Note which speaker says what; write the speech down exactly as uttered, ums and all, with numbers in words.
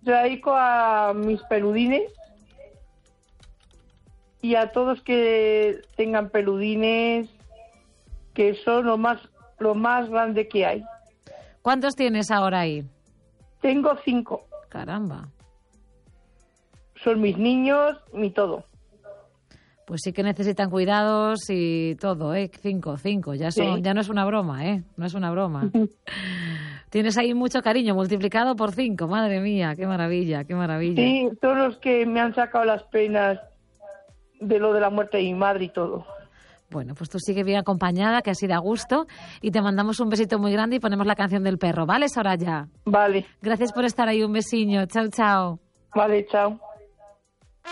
Speaker 1: dedico a mis peludines y a todos que tengan peludines, que son lo más, lo más grande que hay.
Speaker 2: ¿Cuántos tienes ahora ahí?
Speaker 1: Tengo cinco.
Speaker 2: Caramba.
Speaker 1: Son mis niños, mi todo.
Speaker 2: Pues sí que necesitan cuidados y todo, ¿eh? Cinco, cinco. Ya, son,
Speaker 1: Sí.
Speaker 2: ya no es una broma, ¿eh? No es una broma. Tienes ahí mucho cariño, multiplicado por cinco. Madre mía, qué maravilla, qué maravilla.
Speaker 1: Sí, todos los que me han sacado las penas de lo de la muerte de mi madre y todo.
Speaker 2: Bueno, pues tú sigue bien acompañada, que así da gusto. Y te mandamos un besito muy grande y ponemos la canción del perro. ¿Vale, Soraya?
Speaker 1: Vale.
Speaker 2: Gracias por estar ahí. Un besiño. Chao, chao.
Speaker 1: Vale, chao.